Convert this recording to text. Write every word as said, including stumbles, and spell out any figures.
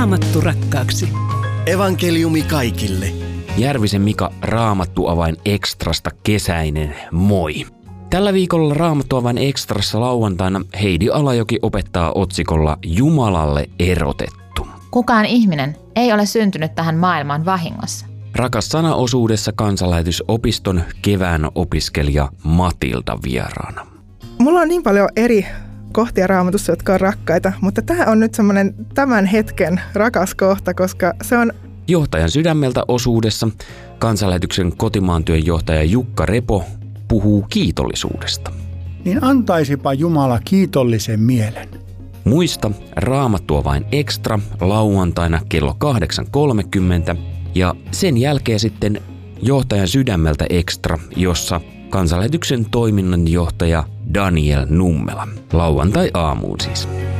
Raamattu rakkaaksi. Evankeliumi kaikille. Järvisen Mika Raamattuavain Ekstrasta kesäinen moi. Tällä viikolla Raamattuavain Ekstrassa lauantaina Heidi Alajoki opettaa otsikolla Jumalalle erotettu. Kukaan ihminen ei ole syntynyt tähän maailmaan vahingossa. Rakas sana-osuudessa Kansanlähetysopiston kevään opiskelija Matilda vieraana. Mulla on niin paljon eri kohtia Raamatussa, jotka on rakkaita, mutta tämä on nyt semmoinen tämän hetken rakas kohta, koska se on... Johtajan sydämeltä osuudessa Kansanlähetyksen kotimaantyön johtaja Jukka Repo puhuu kiitollisuudesta. Niin antaisipa Jumala kiitollisen mielen. Muista Raamattuavain Ekstra lauantaina kello kahdeksan kolmekymmentä ja sen jälkeen sitten Johtajan sydämeltä Ekstra, jossa Kansanlähetyksen toiminnanjohtaja Daniel Nummela. Lauantai aamuun siis.